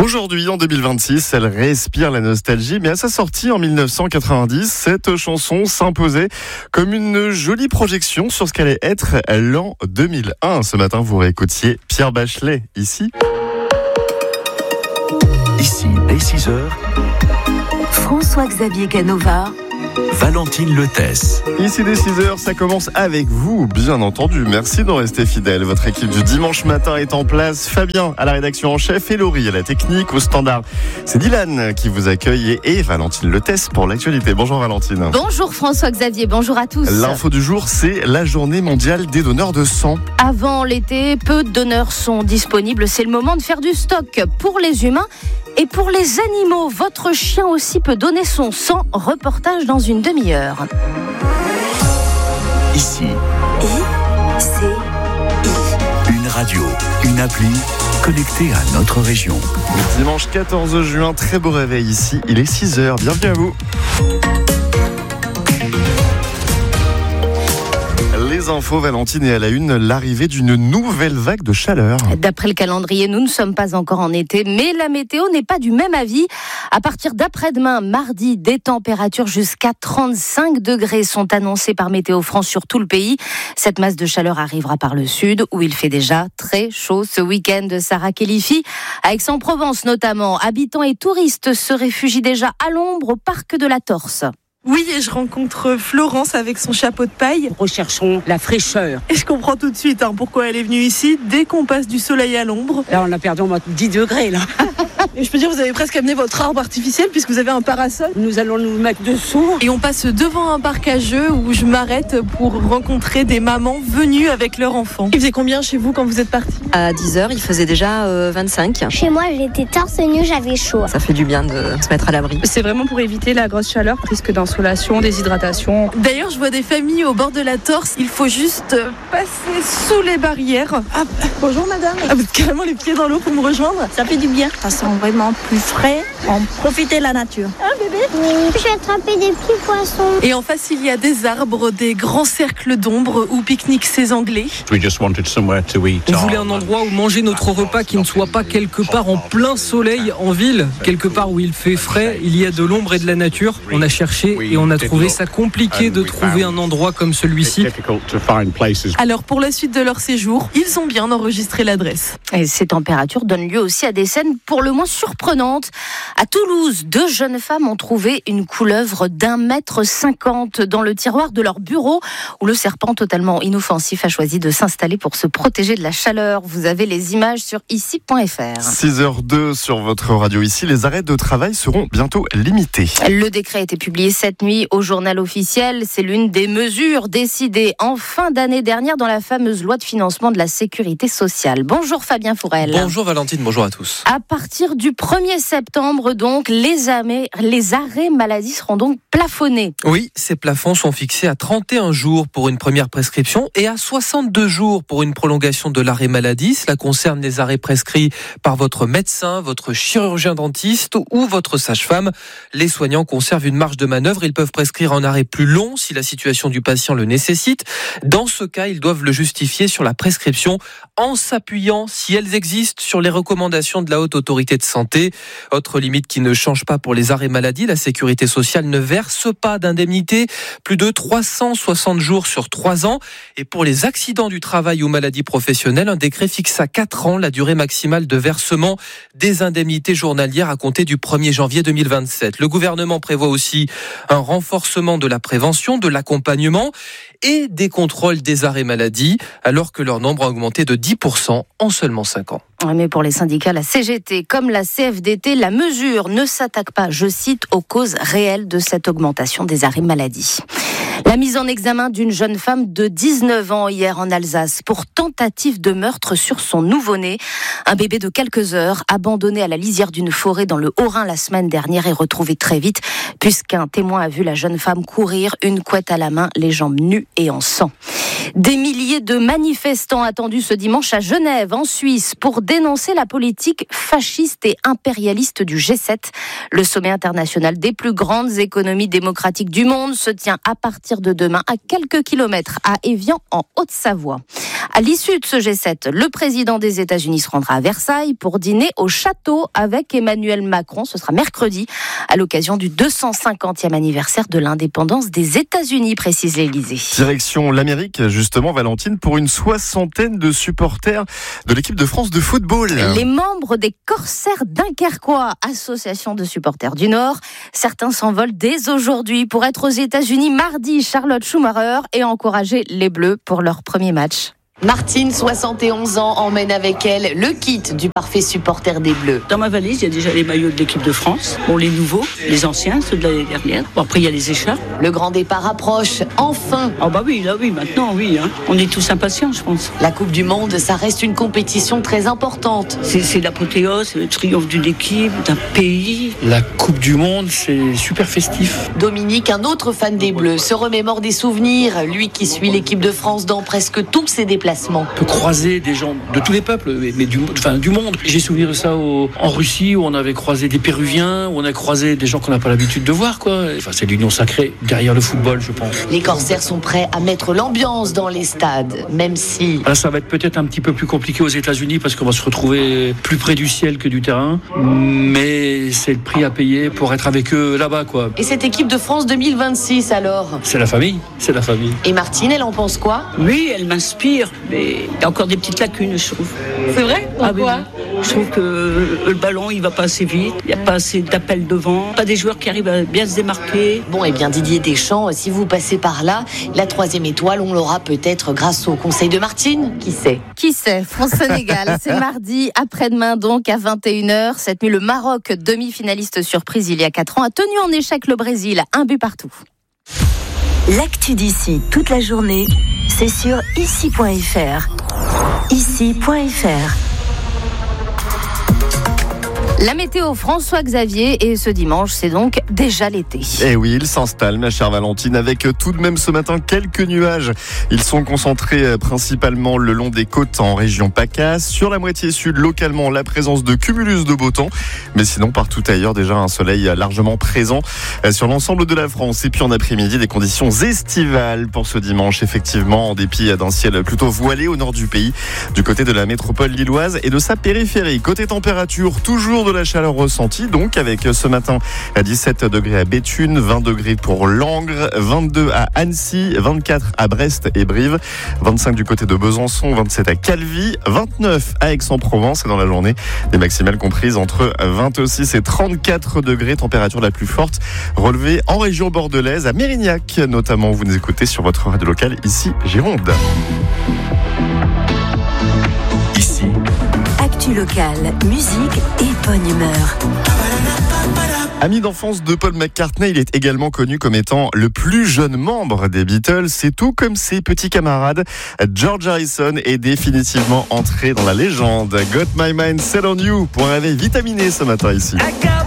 Aujourd'hui, en 2026, elle respire la nostalgie, mais à sa sortie en 1990, cette chanson s'imposait comme une jolie projection sur ce qu'allait être l'an 2001. Ce matin, vous réécoutiez Pierre Bachelet, ici. Ici, dès 6h, François-Xavier Canova, Valentine Letesse. Ici dès 6h, ça commence avec vous, bien entendu. Merci d'en rester fidèle. Votre équipe du dimanche matin est en place. Fabien à la rédaction en chef et Laurie à la technique, au standard. C'est Dylan qui vous accueille et Valentine Letesse pour l'actualité. Bonjour Valentine. Bonjour François-Xavier, bonjour à tous. L'info du jour, c'est la journée mondiale des donneurs de sang. Avant l'été, peu de donneurs sont disponibles. C'est le moment de faire du stock pour les humains. Et pour les animaux, votre chien aussi peut donner son sang. Reportage dans une demi-heure. Ici, I-C-I. une radio, une appli connectée à notre région. Dimanche 14 juin, très beau réveil ici. Il est 6h. Bienvenue à vous. Les infos, Valentine, et à la une, l'arrivée d'une nouvelle vague de chaleur. D'après le calendrier, nous ne sommes pas encore en été, mais la météo n'est pas du même avis. À partir d'après-demain, mardi, des températures jusqu'à 35 degrés sont annoncées par Météo France sur tout le pays. Cette masse de chaleur arrivera par le sud, où il fait déjà très chaud ce week-end. Sarah Kelifi, à Aix-en-Provence notamment, habitants et touristes se réfugient déjà à l'ombre au parc de la Torse. Oui, et je rencontre Florence avec son chapeau de paille. Recherchons la fraîcheur. Et je comprends tout de suite pourquoi elle est venue ici. Dès qu'on passe du soleil à l'ombre. Là, on a perdu au moins 10 degrés, là. Et je peux dire, vous avez presque amené votre arbre artificiel puisque vous avez un parasol. Nous allons nous mettre dessous. Et on passe devant un parc à jeux où je m'arrête pour rencontrer des mamans venues avec leurs enfants. Il faisait combien chez vous quand vous êtes partis ? À 10h, il faisait déjà 25. Chez moi, j'étais torse nu, j'avais chaud. Ça fait du bien de se mettre à l'abri. C'est vraiment pour éviter la grosse chaleur, risque d'insolation, déshydratation. D'ailleurs, je vois des familles au bord de la Torse. Il faut juste passer sous les barrières. Ah, bonjour madame. Vous êtes carrément les pieds dans l'eau pour me rejoindre. Ça fait du bien. Ça sent vraiment plus frais. On profite de la nature. Bébé, je vais attraper des petits poissons. Et en face, il y a des arbres, des grands cercles d'ombre où pique-niquent ces Anglais. On voulait un endroit où manger notre repas qui ne soit pas quelque part en plein soleil en ville, quelque part où il fait frais, il y a de l'ombre et de la nature. On a cherché et on a trouvé ça compliqué de trouver un endroit comme celui-ci. Alors pour la suite de leur séjour, ils ont bien enregistré l'adresse. Et ces températures donnent lieu aussi à des scènes pour le moins surprenantes. À Toulouse, 2 jeunes femmes ont trouvé une couleuvre d'1,50 m dans le tiroir de leur bureau où le serpent totalement inoffensif a choisi de s'installer pour se protéger de la chaleur. Vous avez les images sur ici.fr. 6h02 sur votre radio ici. Les arrêts de travail seront bientôt limités. Le décret a été publié cette nuit au journal officiel. C'est l'une des mesures décidées en fin d'année dernière dans la fameuse loi de financement de la sécurité sociale. Bonjour Fabien Fourel. Bonjour Valentine, bonjour à tous. À partir du 1er septembre, donc, les arrêts maladie seront donc plafonnés. Oui, ces plafonds sont fixés à 31 jours pour une première prescription et à 62 jours pour une prolongation de l'arrêt maladie. Cela concerne les arrêts prescrits par votre médecin, votre chirurgien dentiste ou votre sage-femme. Les soignants conservent une marge de manœuvre. Ils peuvent prescrire un arrêt plus long si la situation du patient le nécessite. Dans ce cas, ils doivent le justifier sur la prescription en s'appuyant, si elles existent, sur les recommandations de la Haute Autorité de Santé. Autre limite qui ne change pas pour les arrêts maladie, la Sécurité sociale ne verse pas d'indemnité plus de 360 jours sur 3 ans. Et pour les accidents du travail ou maladies professionnelles, un décret fixe à 4 ans la durée maximale de versement des indemnités journalières à compter du 1er janvier 2027. Le gouvernement prévoit aussi un renforcement de la prévention, de l'accompagnement et des contrôles des arrêts maladie, alors que leur nombre a augmenté de 10% en seulement 5 ans. Mais pour les syndicats, la CGT comme la CFDT, la mesure ne s'attaque pas, je cite, aux causes réelles de cette augmentation des arrêts maladie. La mise en examen d'une jeune femme de 19 ans hier en Alsace pour tentative de meurtre sur son nouveau-né. Un bébé de quelques heures abandonné à la lisière d'une forêt dans le Haut-Rhin la semaine dernière est retrouvé très vite puisqu'un témoin a vu la jeune femme courir, une couette à la main, les jambes nues et en sang. Des milliers de manifestants attendus ce dimanche à Genève, en Suisse, pour dénoncer la politique fasciste et impérialiste du G7. Le sommet international des plus grandes économies démocratiques du monde se tient à partir partir de demain à quelques kilomètres à Évian en Haute-Savoie. À l'issue de ce G7, le président des États-Unis se rendra à Versailles pour dîner au château avec Emmanuel Macron. Ce sera mercredi à l'occasion du 250e anniversaire de l'indépendance des États-Unis, précise l'Élysée. Direction l'Amérique, justement, Valentine, pour une 60aine de supporters de l'équipe de France de football. Les membres des Corsaires Dunkerquois, association de supporters du Nord, certains s'envolent dès aujourd'hui pour être aux États-Unis mardi. Charlotte Schumacher et encourager les Bleus pour leur premier match. Martine, 71 ans, emmène avec elle le kit du parfait supporter des Bleus. Dans ma valise, il y a déjà les maillots de l'équipe de France. Bon, les nouveaux, les anciens, ceux de l'année dernière. Bon, après, il y a les écharpes. Le grand départ approche, enfin. Ah bah oui, là oui, maintenant oui. Hein. On est tous impatients, je pense. La Coupe du Monde, ça reste une compétition très importante. C'est l'apothéose, c'est le triomphe d'une équipe, d'un pays. La Coupe du Monde, c'est super festif. Dominique, un autre fan des Bleus, se remémore des souvenirs. Lui qui suit l'équipe de France dans presque tous ses déplacements. On peut croiser des gens de tous les peuples, mais du monde. J'ai souvenir de ça en Russie, où on avait croisé des Péruviens, où on a croisé des gens qu'on n'a pas l'habitude de voir, quoi. Enfin, c'est l'union sacrée derrière le football, je pense. Les Corsaires sont prêts à mettre l'ambiance dans les stades, même si... Là, ça va être peut-être un petit peu plus compliqué aux États-Unis parce qu'on va se retrouver plus près du ciel que du terrain, mais c'est le prix à payer pour être avec eux là-bas, quoi. Et cette équipe de France 2026, alors ? C'est la famille. Et Martine, elle en pense quoi ? Oui, elle m'inspire. Mais il y a encore des petites lacunes, je trouve. C'est vrai ? Pourquoi ? Je trouve que le ballon, il va pas assez vite. Il n'y a pas assez d'appels devant. Pas des joueurs qui arrivent à bien se démarquer. Bon, et bien Didier Deschamps, si vous passez par là, la 3e étoile, on l'aura peut-être grâce au conseil de Martine. Qui sait ? France-Sénégal, c'est mardi, après-demain donc, à 21h. Cette nuit, le Maroc, demi-finaliste surprise il y a 4 ans, a tenu en échec le Brésil. 1 but partout. L'actu d'ici toute la journée, c'est sur ici.fr. Ici.fr. La météo, François Xavier, et ce dimanche, c'est donc déjà l'été. Eh oui, il s'installe, ma chère Valentine, avec tout de même ce matin quelques nuages. Ils sont concentrés principalement le long des côtes en région PACA. Sur la moitié sud, localement, la présence de cumulus de beau temps. Mais sinon, partout ailleurs, déjà un soleil largement présent sur l'ensemble de la France. Et puis en après-midi, des conditions estivales pour ce dimanche, effectivement, en dépit d'un ciel plutôt voilé au nord du pays, du côté de la métropole lilloise et de sa périphérie. Côté température, toujours de la chaleur ressentie, donc avec ce matin à 17 degrés à Béthune, 20 degrés pour Langres, 22 à Annecy, 24 à Brest et Brive, 25 du côté de Besançon, 27 à Calvi, 29 à Aix-en-Provence et dans la journée, des maximales comprises entre 26 et 34 degrés, température la plus forte relevée en région bordelaise, à Mérignac notamment. Vous nous écoutez sur votre radio locale, ici Gironde. Ici. Actu locale, musique et bonne humeur. Ami d'enfance de Paul McCartney, il est également connu comme étant le plus jeune membre des Beatles. C'est tout comme ses petits camarades. George Harrison est définitivement entré dans la légende. Got My Mind Set On You pour un réveil vitaminé ce matin ici.